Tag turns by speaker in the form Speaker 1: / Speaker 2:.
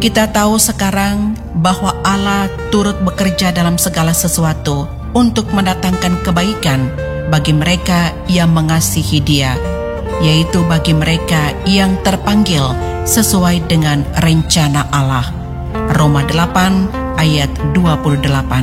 Speaker 1: Kita tahu sekarang bahwa Allah turut bekerja dalam segala sesuatu untuk mendatangkan kebaikan bagi mereka yang mengasihi Dia, yaitu bagi mereka yang terpanggil sesuai dengan rencana Allah. Roma 8 ayat 28.